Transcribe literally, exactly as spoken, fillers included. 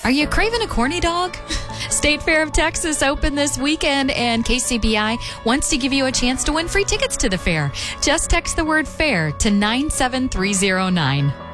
Are you craving a corny dog? State Fair of Texas opened this weekend, and K C B I wants to give you a chance to win free tickets to the fair. Just text the word FAIR to nine seven three zero nine.